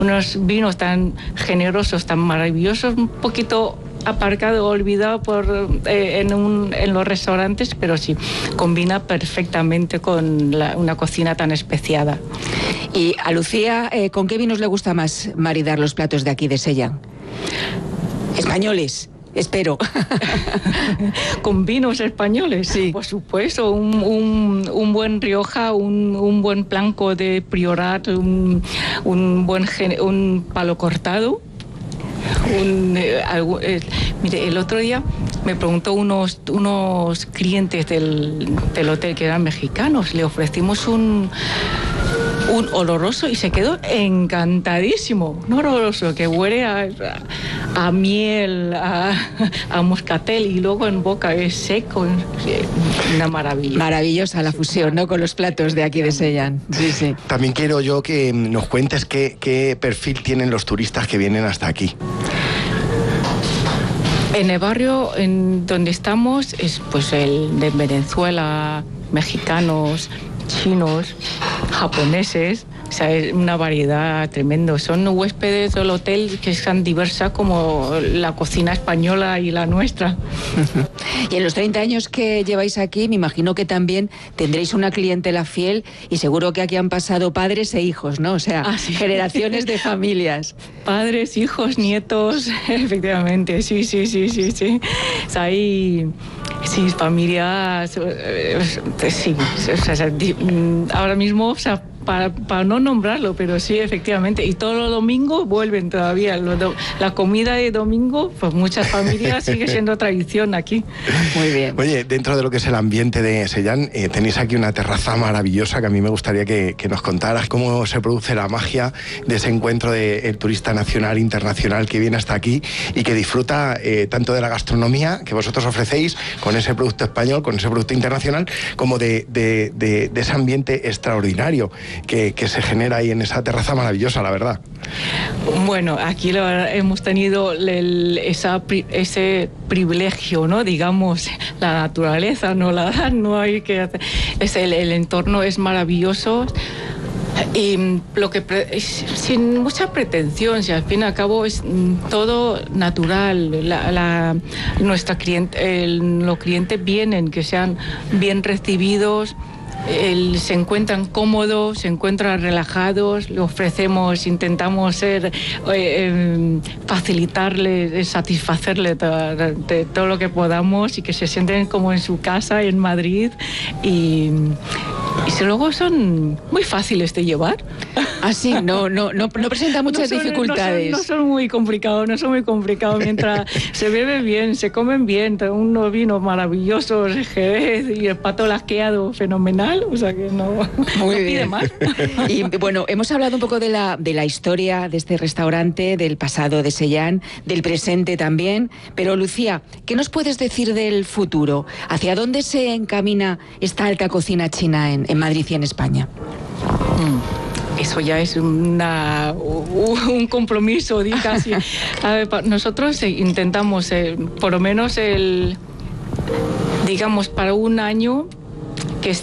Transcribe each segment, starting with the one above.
unos vinos tan generosos, tan maravillosos, un poquito aparcado, olvidado en los restaurantes, pero sí, combina perfectamente con una cocina tan especiada. Y a Lucía, ¿con qué vinos le gusta más maridar los platos de aquí de Sellán? Españoles. Espero. Con vinos españoles, sí. Por supuesto, un buen Rioja, un buen Blanco de Priorat, un palo cortado. Mire, el otro día me preguntó unos clientes del hotel que eran mexicanos, le ofrecimos un oloroso y se quedó encantadísimo. Un oloroso que huele a miel, a moscatel, y luego en boca es seco, una maravilla. Maravillosa la fusión, ¿no?, con los platos de aquí de Sellán. Sí, sí. También quiero yo que nos cuentes qué perfil tienen los turistas que vienen hasta aquí. En el barrio en donde estamos es pues el de Venezuela, mexicanos, chinos, japoneses. O sea, es una variedad tremenda. Son huéspedes del hotel que es tan diversa como la cocina española y la nuestra. Y en los 30 años que lleváis aquí, me imagino que también tendréis una clientela fiel, y seguro que aquí han pasado padres e hijos, ¿no? O sea, sí. Generaciones de familias. Padres, hijos, nietos, efectivamente, sí. O sea, hay... Sí, familias, sí, o sea, ahora mismo, o sea, para no nombrarlo, pero sí, efectivamente, y todos los domingos vuelven todavía, la comida de domingo, pues muchas familias sigue siendo tradición aquí. Muy bien. Oye, dentro de lo que es el ambiente de Sellán, tenéis aquí una terraza maravillosa que a mí me gustaría que nos contaras cómo se produce la magia de ese encuentro del turista nacional, internacional que viene hasta aquí y que disfruta tanto de la gastronomía que vosotros ofrecéis con ese producto español, con ese producto internacional, como de ese ambiente extraordinario que se genera ahí en esa terraza maravillosa, la verdad. Bueno, aquí hemos tenido ese privilegio, ¿no? Digamos, la naturaleza no la da, no hay que hacer. El entorno es maravilloso. Y lo que sin mucha pretensión, si al fin y al cabo es todo natural. Los clientes vienen, que sean bien recibidos, se encuentran cómodos, se encuentran relajados, le ofrecemos, intentamos facilitarles, satisfacerles de todo lo que podamos y que se sienten como en su casa en Madrid, y luego son muy fáciles de llevar. Ah, sí, no presenta muchas dificultades. No son muy complicados, mientras se bebe bien, se comen bien, unos vinos maravillosos, Jerez y el pato lasqueado fenomenal, o sea que no pide más. Y bueno, hemos hablado un poco de la historia de este restaurante, del pasado de Sellán, del presente también, pero Lucía, ¿qué nos puedes decir del futuro? ¿Hacia dónde se encamina esta alta cocina china en Madrid y en España? Eso ya es un compromiso, casi. A ver, nosotros intentamos, por lo menos digamos, para un año, que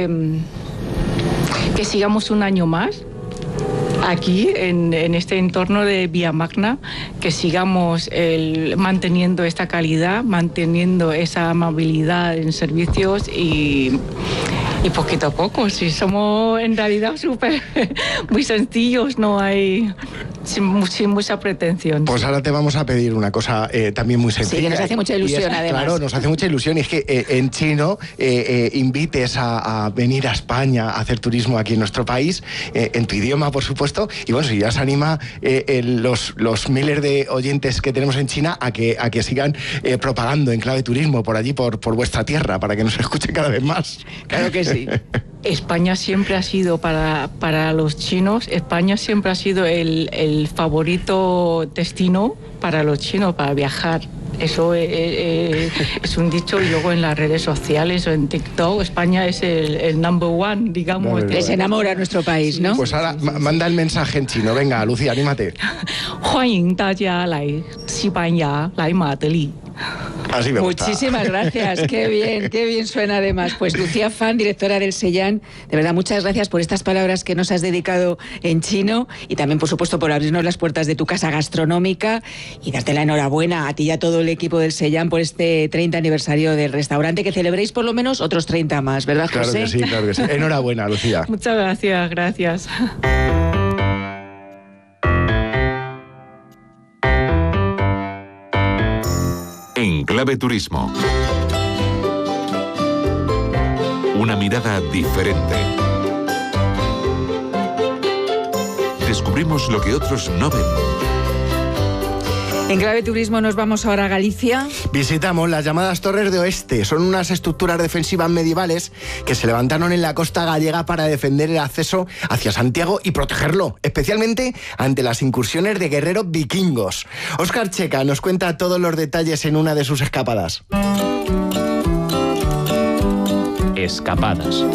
sigamos un año más aquí en este entorno de Vía Magna, que sigamos manteniendo esta calidad, manteniendo esa amabilidad en servicios y poquito a poco, si somos en realidad muy sencillos, no hay sin mucha pretensión. Pues ahora te vamos a pedir una cosa también muy sencilla. Sí, que nos hace mucha ilusión, además. Claro, nos hace mucha ilusión, y es que en chino invites a venir a España a hacer turismo aquí en nuestro país, en tu idioma, por supuesto, y bueno, si ya se anima los miles de oyentes que tenemos en China a que sigan propagando en clave turismo por allí, por vuestra tierra, para que nos escuche cada vez más. Claro que sí. España siempre ha sido para los chinos, España siempre ha sido el favorito destino para los chinos para viajar. Eso es un dicho, y luego en las redes sociales o en TikTok, España es el number one, digamos. Les enamora nuestro país, ¿no? Pues ahora manda el mensaje en chino. Venga, Lucía, anímate. 欢迎大家来西班牙，来马德里。 Así me gusta. Muchísimas gracias, qué bien suena además. Pues Lucía Fan, directora del Seyán, de verdad muchas gracias por estas palabras que nos has dedicado en chino y también por supuesto por abrirnos las puertas de tu casa gastronómica y darte la enhorabuena a ti y a todo el equipo del Seyán por este 30 aniversario del restaurante, que celebréis por lo menos otros 30 más, ¿verdad, José? Claro que sí. Enhorabuena, Lucía. Muchas gracias. En Clave Turismo. Una mirada diferente. Descubrimos lo que otros no ven. En Clave Turismo nos vamos ahora a Galicia. Visitamos las llamadas Torres de Oeste. Son unas estructuras defensivas medievales que se levantaron en la costa gallega para defender el acceso hacia Santiago y protegerlo, especialmente ante las incursiones de guerreros vikingos. Óscar Checa nos cuenta todos los detalles en una de sus escapadas. Escapadas.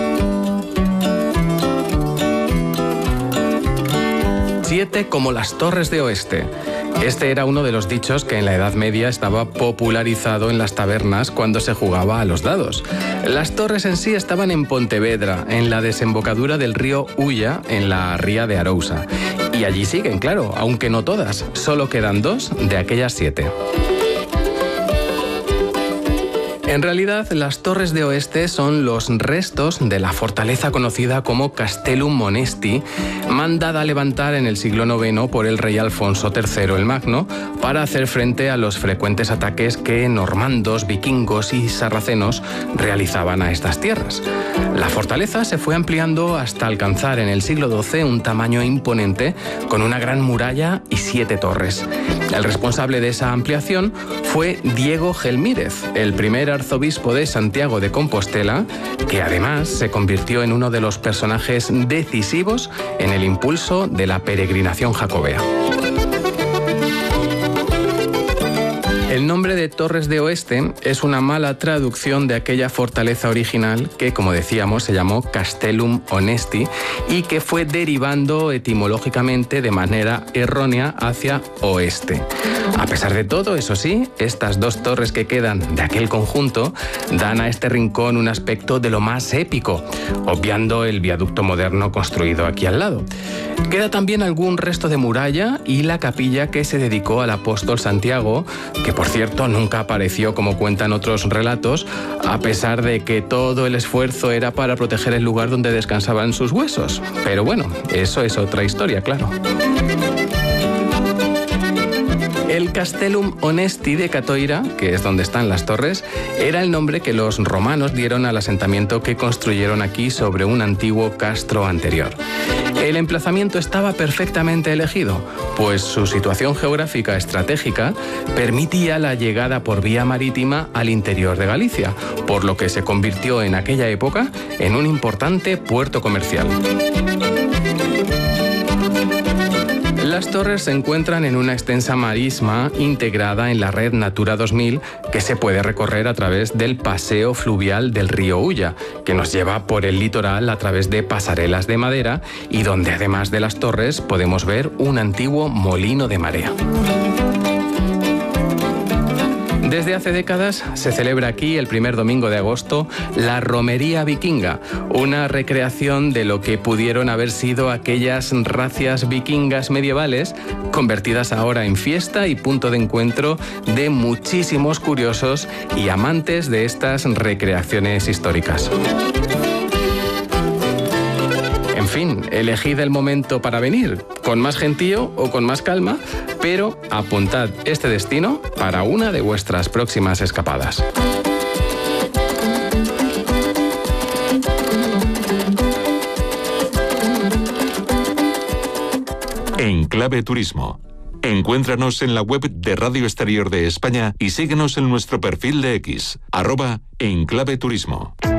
Siete como las Torres de Oeste. Este era uno de los dichos que en la Edad Media estaba popularizado en las tabernas cuando se jugaba a los dados. Las torres en sí estaban en Pontevedra, en la desembocadura del río Ulla, en la ría de Arousa. Y allí siguen, claro, aunque no todas. Solo quedan 2 de aquellas 7. En realidad, las Torres de Oeste son los restos de la fortaleza conocida como Castellum Monesti, mandada a levantar en el siglo IX por el rey Alfonso III el Magno para hacer frente a los frecuentes ataques que normandos, vikingos y sarracenos realizaban a estas tierras. La fortaleza se fue ampliando hasta alcanzar en el siglo XII un tamaño imponente con una gran muralla y 7 torres. El responsable de esa ampliación fue Diego Gelmírez, el primer arzobispo de Santiago de Compostela, que además se convirtió en uno de los personajes decisivos en el impulso de la peregrinación jacobea. El nombre de Torres de Oeste es una mala traducción de aquella fortaleza original que, como decíamos, se llamó Castellum Honesti y que fue derivando etimológicamente de manera errónea hacia oeste. A pesar de todo, eso sí, estas 2 torres que quedan de aquel conjunto dan a este rincón un aspecto de lo más épico, obviando el viaducto moderno construido aquí al lado. Queda también algún resto de muralla y la capilla que se dedicó al apóstol Santiago, que por cierto nunca apareció como cuentan otros relatos, a pesar de que todo el esfuerzo era para proteger el lugar donde descansaban sus huesos. Pero bueno, eso es otra historia, claro. El Castellum Honesti de Catoira, que es donde están las torres, era el nombre que los romanos dieron al asentamiento que construyeron aquí sobre un antiguo castro anterior. El emplazamiento estaba perfectamente elegido, pues su situación geográfica estratégica permitía la llegada por vía marítima al interior de Galicia, por lo que se convirtió en aquella época en un importante puerto comercial. Las torres se encuentran en una extensa marisma integrada en la red Natura 2000 que se puede recorrer a través del paseo fluvial del río Ulla, que nos lleva por el litoral a través de pasarelas de madera y donde además de las torres podemos ver un antiguo molino de marea. Desde hace décadas se celebra aquí el primer domingo de agosto la Romería Vikinga, una recreación de lo que pudieron haber sido aquellas racias vikingas medievales, convertidas ahora en fiesta y punto de encuentro de muchísimos curiosos y amantes de estas recreaciones históricas. En fin, elegid el momento para venir, con más gentío o con más calma, pero apuntad este destino para una de vuestras próximas escapadas. En Clave Turismo. Encuéntranos en la web de Radio Exterior de España y síguenos en nuestro perfil de X, @EnClaveTurismo.